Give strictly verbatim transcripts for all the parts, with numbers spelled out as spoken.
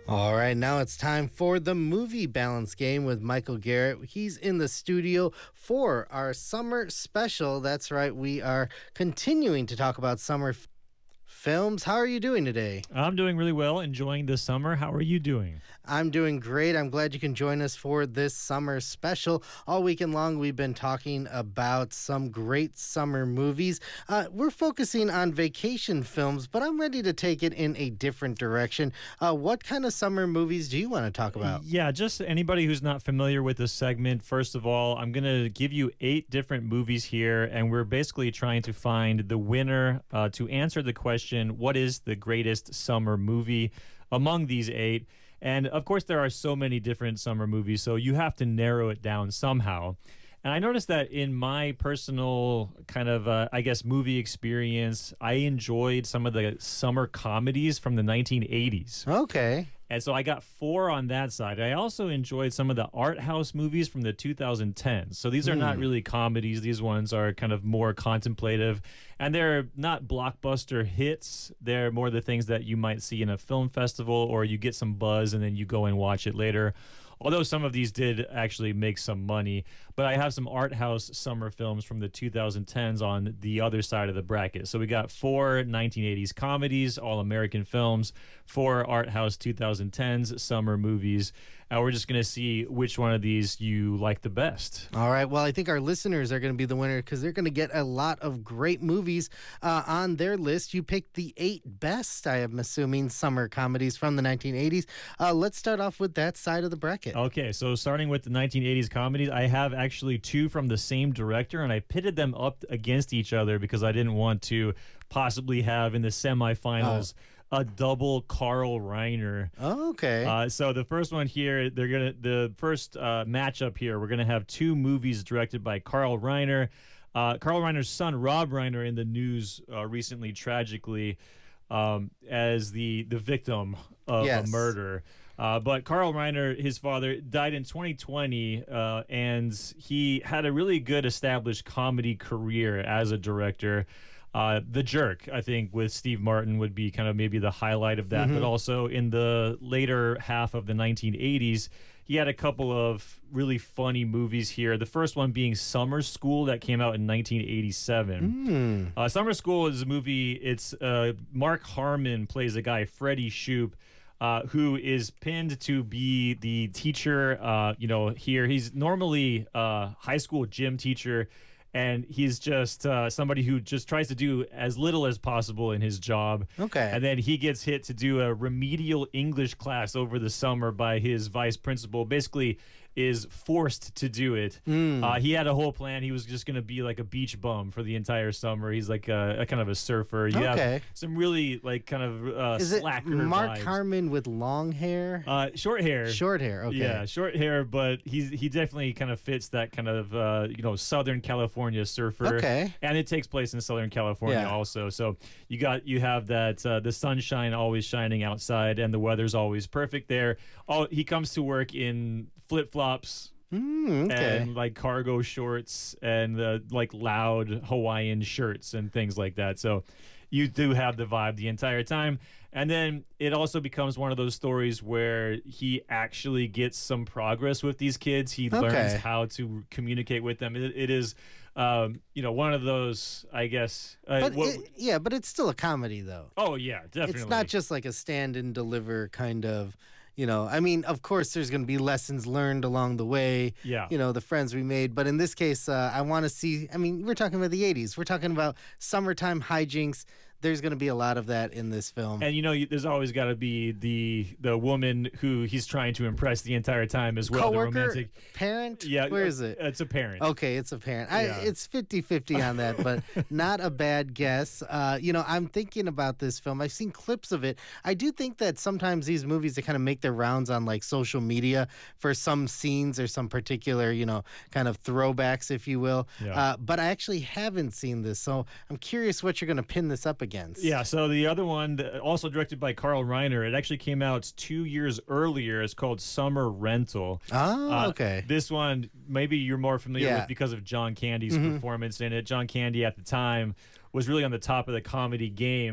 All right, now it's time for the movie balance game with Michael Garrett. He's in the studio for our summer special. That's right, we are continuing to talk about summer f- films. How are you doing today? I'm doing really well, enjoying the summer. How are you doing? I'm doing great. I'm glad you can join us for this summer special. All weekend long, we've been talking about some great summer movies. Uh, we're focusing on vacation films, but I'm ready to take it in a different direction. Uh, what kind of summer movies do you want to talk about? Yeah, just anybody who's not familiar with this segment, first of all, I'm going to give you eight different movies here, and we're basically trying to find the winner uh, to answer the question, what is the greatest summer movie among these eight? And of course, there are so many different summer movies, so you have to narrow it down somehow. And I noticed that in my personal kind of, uh, I guess, movie experience, I enjoyed some of the summer comedies from the nineteen eighties. Okay. And so I got four on that side. I also enjoyed some of the art house movies from the two thousand tens. So these are not really comedies. These ones are kind of more contemplative. And they're not blockbuster hits. They're more the things that you might see in a film festival, or you get some buzz and then you go and watch it later. Although some of these did actually make some money. But I have some art house summer films from the two thousand tens on the other side of the bracket. So we got four nineteen eighties comedies, all American films, four art house two thousand tens summer movies. And we're just going to see which one of these you like the best. All right. Well, I think our listeners are going to be the winner because they're going to get a lot of great movies uh, on their list. You picked the eight best, I am assuming, summer comedies from the nineteen eighties. Uh, let's start off with that side of the bracket. Okay, so starting with the nineteen eighties comedies, I have actually two from the same director, and I pitted them up against each other because I didn't want to possibly have in the semifinals oh. a double Carl Reiner. Oh, okay. Uh, so the first one here, they're gonna the first uh, matchup here, we're gonna have two movies directed by Carl Reiner. Uh, Carl Reiner's son, Rob Reiner, in the news uh, recently, tragically, um, as the the victim of yes. a murder. Uh, but Carl Reiner, his father, died in twenty twenty, uh, and he had a really good established comedy career as a director. Uh, The Jerk, I think, with Steve Martin would be kind of maybe the highlight of that. Mm-hmm. But also in the later half of the nineteen eighties, he had a couple of really funny movies here. The first one being Summer School, that came out in nineteen eighty-seven. Mm. Uh, Summer School is a movie. It's uh, Mark Harmon plays a guy, Freddie Shoup, Uh, who is pinned to be the teacher, uh, you know, here. He's normally a high school gym teacher, and he's just uh, somebody who just tries to do as little as possible in his job. Okay. And then he gets hit to do a remedial English class over the summer by his vice principal. Basically, is forced to do it. Mm. Uh, he had a whole plan. He was just going to be like a beach bum for the entire summer. He's like a, a kind of a surfer. You okay. have some really like kind of uh, Is slacker it Mark vibes. Harmon with long hair? Uh, short hair. Short hair. Okay. Yeah, short hair, but he's he definitely kind of fits that kind of uh, you know Southern California surfer. Okay. And it takes place in Southern California yeah. also. So you got you have that uh, the sunshine always shining outside, and the weather's always perfect there. All he comes to work in flip flops. Mm, okay. And like cargo shorts and uh, like loud Hawaiian shirts and things like that. So you do have the vibe the entire time. And then it also becomes one of those stories where he actually gets some progress with these kids. He okay. learns how to communicate with them. It, it is, um, you know, one of those, I guess. Uh, but what, it, yeah, but it's still a comedy, though. Oh, yeah, definitely. It's not just like a stand and deliver kind of. You know, I mean, of course, there's going to be lessons learned along the way. Yeah. You know, the friends we made. But in this case, uh, I want to see. I mean, we're talking about the eighties. We're talking about summertime hijinks. There's going to be a lot of that in this film. And, you know, there's always got to be the the woman who he's trying to impress the entire time as well. Coworker, the romantic parent? Yeah. Where is it? It's a parent. Okay, it's a parent. I, Yeah. It's fifty-fifty on that, but not a bad guess. Uh, you know, I'm thinking about this film. I've seen clips of it. I do think that sometimes these movies, they kind of make their rounds on, like, social media for some scenes or some particular, you know, kind of throwbacks, if you will. Yeah. Uh, but I actually haven't seen this, so I'm curious what you're going to pin this up against. Yeah, so the other one, also directed by Carl Reiner, it actually came out two years earlier. It's called Summer Rental. Oh, Uh, okay. This one, maybe you're more familiar Yeah. with because of John Candy's Mhm. performance in it. John Candy at the time was really on the top of the comedy game.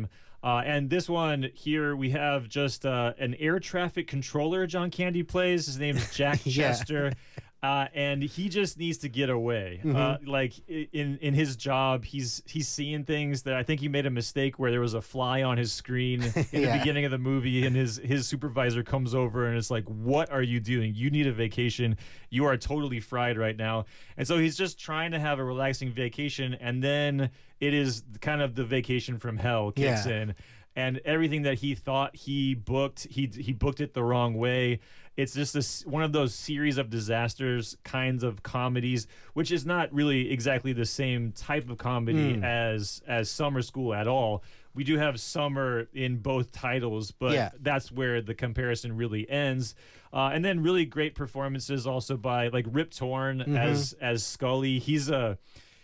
Uh, and this one here, we have just uh, an air traffic controller John Candy plays. His name is Jack Yeah. Chester. Uh, and he just needs to get away. Mhm. Uh, like i- in in his job, he's he's seeing things that I think he made a mistake where there was a fly on his screen in Yeah. the beginning of the movie, and his his supervisor comes over and it's like, "What are you doing? You need a vacation. You are totally fried right now." And so he's just trying to have a relaxing vacation, and then it is kind of the vacation from hell kicks Yeah. in, and everything that he thought he booked, he he booked it the wrong way. It's just this one of those series of disasters kinds of comedies, which is not really exactly the same type of comedy Mm. as as Summer School at all. We do have summer in both titles, but Yeah. that's where the comparison really ends. Uh, and then really great performances also by like Rip Torn Mhm. as as Scully. He's a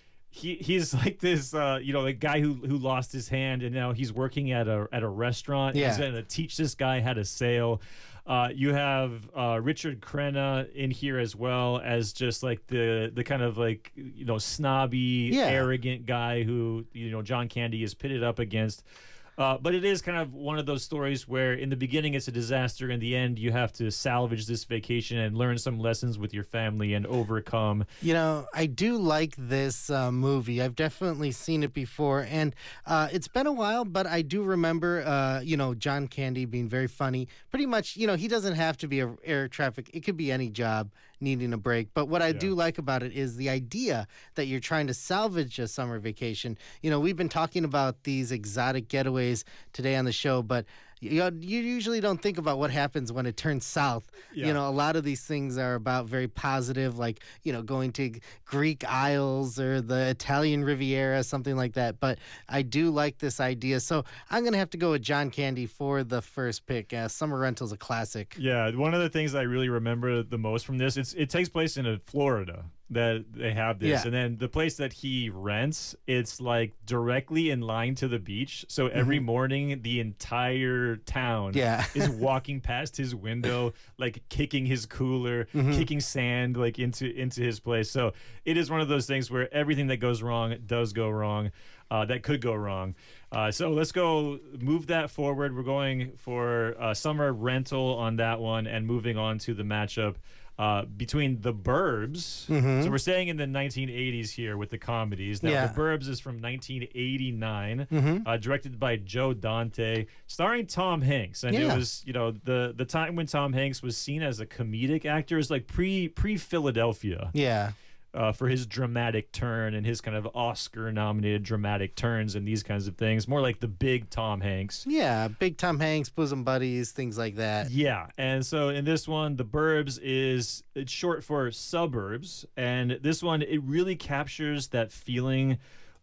he he's like this uh you know, a guy who who lost his hand and now he's working at a at a restaurant. Yeah. He's gonna teach this guy how to sail. Uh, you have uh, Richard Crenna in here as well as just like the the kind of like, you know, snobby, Yeah. arrogant guy who, you know, John Candy is pitted up against. Uh, but it is kind of one of those stories where in the beginning it's a disaster. In the end, you have to salvage this vacation and learn some lessons with your family and overcome. You know, I do like this uh, movie. I've definitely seen it before, and uh, it's been a while, but I do remember, uh, you know, John Candy being very funny. Pretty much, you know, he doesn't have to be a air traffic. It could be any job needing a break. But what I Yeah. do like about it is the idea that you're trying to salvage a summer vacation. You know, we've been talking about these exotic getaways today on the show, but you, you usually don't think about what happens when it turns south. Yeah. You know, a lot of these things are about very positive, like, you know, going to Greek Isles or the Italian Riviera, something like that. But I do like this idea. So I'm going to have to go with John Candy for the first pick. Uh, Summer Rental's a classic. Yeah, one of the things I really remember the most from this, it's it takes place in uh, Florida that they have this, Yeah. and then the place that he rents, it's like directly in line to the beach. So every morning, the entire town Yeah. is walking past his window, like kicking his cooler, kicking sand like into into his place. So it is one of those things where everything that goes wrong does go wrong. Uh, that could go wrong. Uh, so let's go move that forward. We're going for uh, Summer Rental on that one and moving on to the matchup uh, between The Burbs. So we're staying in the nineteen eighties here with the comedies. Now, Yeah. The Burbs is from nineteen eighty-nine, uh, directed by Joe Dante, starring Tom Hanks. And Yeah. it was, you know, the the time when Tom Hanks was seen as a comedic actor is like pre pre Philadelphia. Yeah. Uh, for his dramatic turn and his kind of Oscar-nominated dramatic turns and these kinds of things. More like the big Tom Hanks. Yeah. Big Tom Hanks, bosom buddies, things like that. Yeah, and so in this one, The Burbs is it's short for suburbs, and this one it really captures that feeling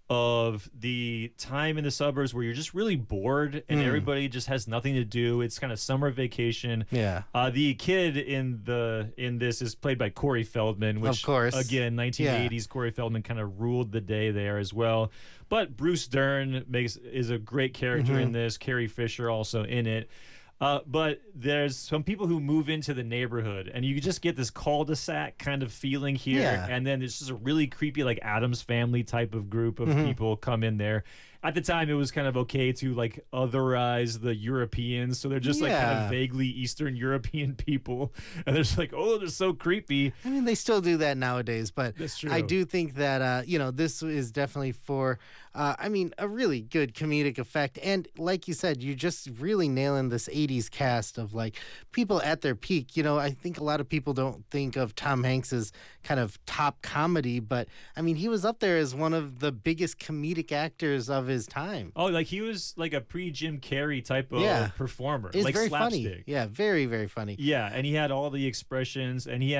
of the time in the suburbs where you're just really bored and Mm. everybody just has nothing to do. It's kind of summer vacation. Yeah. Uh, the kid in the in this is played by Corey Feldman, which Of course. again, nineteen eighties Corey Feldman kind of ruled the day there as well. But Bruce Dern makes is a great character Mm-hmm. in this. Carrie Fisher also in it. Uh, but there's some people who move into the neighborhood, and you just get this cul-de-sac kind of feeling here. Yeah. And then it's just a really creepy, like Addams Family type of group of Mm-hmm. people come in there. At the time, it was kind of okay to like otherize the Europeans, so they're just like kind Yeah. of vaguely Eastern European people, and they're just like, oh, they're so creepy. I mean, they still do that nowadays, but That's true. I do think that, uh, you know, this is definitely for, uh, I mean, a really good comedic effect. And like you said, you're just really nailing this eighties cast of like people at their peak. You know, I think a lot of people don't think of Tom Hanks as kind of top comedy, but I mean, he was up there as one of the biggest comedic actors of his time. Oh, like he was like a pre-Jim Carrey type of Yeah. performer, It's like very slapstick. funny. Yeah, very, very funny. Yeah, and he had all the expressions, and he had